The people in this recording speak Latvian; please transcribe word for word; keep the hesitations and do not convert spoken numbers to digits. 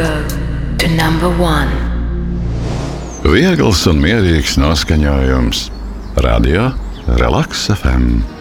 go to number one. Viegls un mierīgs noskaņojums. Radio Relaks F M.